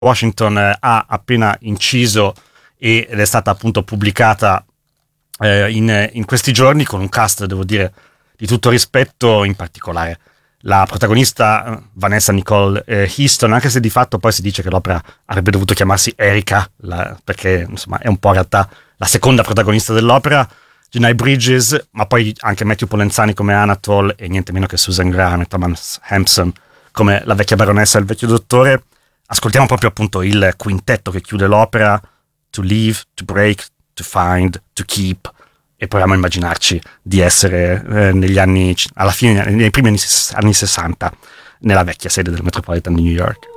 Washington ha appena inciso ed è stata appunto pubblicata in questi giorni, con un cast, devo dire, di tutto rispetto, in particolare la protagonista Vanessa Nicole Houston, anche se di fatto poi si dice che l'opera avrebbe dovuto chiamarsi Erika, perché insomma è un po' in realtà la seconda protagonista dell'opera, Janai Bridges, ma poi anche Matthew Polenzani come Anatole e niente meno che Susan Graham e Thomas Hampson come la vecchia baronessa e il vecchio dottore. Ascoltiamo proprio appunto il quintetto che chiude l'opera: To Leave, To Break, To Find, To Keep, e proviamo a immaginarci di essere nei primi anni 60 nella vecchia sede del Metropolitan di New York.